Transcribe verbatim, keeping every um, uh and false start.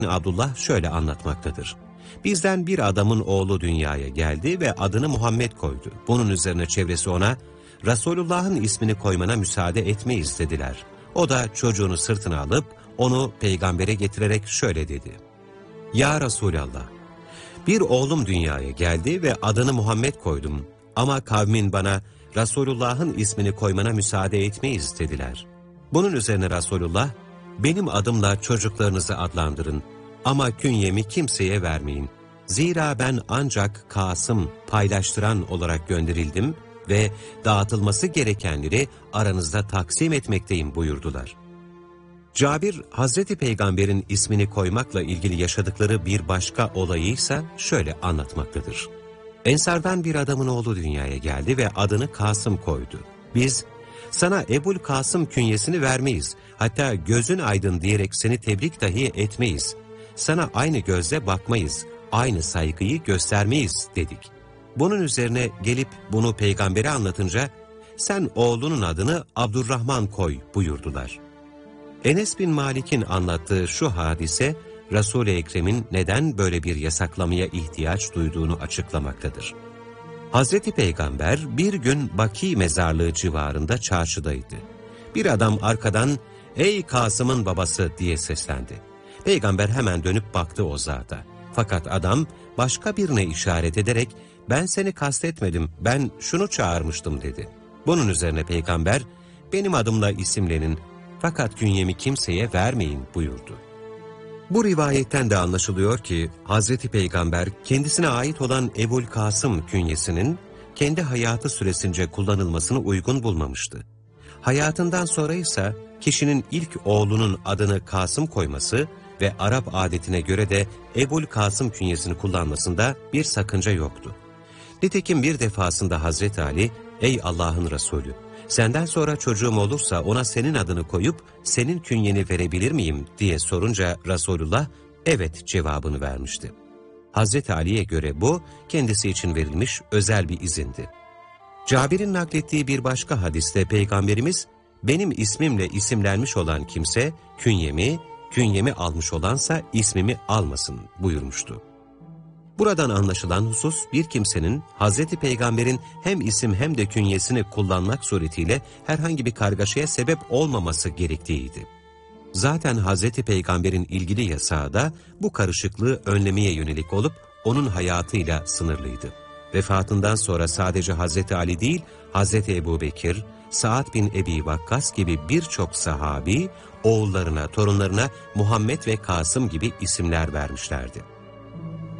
Abdullah şöyle anlatmaktadır. Bizden bir adamın oğlu dünyaya geldi ve adını Muhammed koydu. Bunun üzerine çevresi ona, Resulullah'ın ismini koymana müsaade etmeyiz dediler. O da çocuğunu sırtına alıp onu peygambere getirerek şöyle dedi. Ya Resulallah, bir oğlum dünyaya geldi ve adını Muhammed koydum. Ama kavmin bana Resulullah'ın ismini koymana müsaade etmeyiz dediler. Bunun üzerine Resulullah, benim adımla çocuklarınızı adlandırın ama künyemi kimseye vermeyin. Zira ben ancak Kasım, paylaştıran olarak gönderildim ve dağıtılması gerekenleri aranızda taksim etmekteyim buyurdular. Cabir, Hazreti Peygamber'in ismini koymakla ilgili yaşadıkları bir başka olayıysa şöyle anlatmaktadır. Ensardan bir adamın oğlu dünyaya geldi ve adını Kasım koydu. Biz, sana Ebul Kasım künyesini vermeyiz, hatta gözün aydın diyerek seni tebrik dahi etmeyiz. Sana aynı gözle bakmayız, aynı saygıyı göstermeyiz dedik. Bunun üzerine gelip bunu peygambere anlatınca, sen oğlunun adını Abdurrahman koy buyurdular. Enes bin Malik'in anlattığı şu hadise, Resul-i Ekrem'in neden böyle bir yasaklamaya ihtiyaç duyduğunu açıklamaktadır. Hazreti Peygamber bir gün Baki mezarlığı civarında çarşıdaydı. Bir adam arkadan, ''Ey Kasım'ın babası'' diye seslendi. Peygamber hemen dönüp baktı o zata. Fakat adam başka birine işaret ederek, ''Ben seni kastetmedim, ben şunu çağırmıştım'' dedi. Bunun üzerine Peygamber, ''Benim adımla isimlenin, fakat künyemi kimseye vermeyin'' buyurdu. Bu rivayetten de anlaşılıyor ki Hazreti Peygamber kendisine ait olan Ebul Kasım künyesinin kendi hayatı süresince kullanılmasını uygun bulmamıştı. Hayatından sonra ise kişinin ilk oğlunun adını Kasım koyması ve Arap adetine göre de Ebul Kasım künyesini kullanmasında bir sakınca yoktu. Nitekim bir defasında Hazreti Ali, ''Ey Allah'ın Resulü, senden sonra çocuğum olursa ona senin adını koyup senin künyeni verebilir miyim?'' diye sorunca Resulullah, ''Evet'' cevabını vermişti. Hazreti Ali'ye göre bu, kendisi için verilmiş özel bir izindi. Cabir'in naklettiği bir başka hadiste Peygamberimiz, ''Benim ismimle isimlenmiş olan kimse künyemi, künyemi almış olansa ismimi almasın'' buyurmuştu. Buradan anlaşılan husus, bir kimsenin Hazreti Peygamber'in hem isim hem de künyesini kullanmak suretiyle herhangi bir kargaşaya sebep olmaması gerektiğiydi. Zaten Hazreti Peygamber'in ilgili yasağı da bu karışıklığı önlemeye yönelik olup onun hayatıyla sınırlıydı. Vefatından sonra sadece Hazreti Ali değil, Hazreti Ebubekir, Sa'd bin Ebi Vakkas gibi birçok sahabi, oğullarına, torunlarına Muhammed ve Kasım gibi isimler vermişlerdi.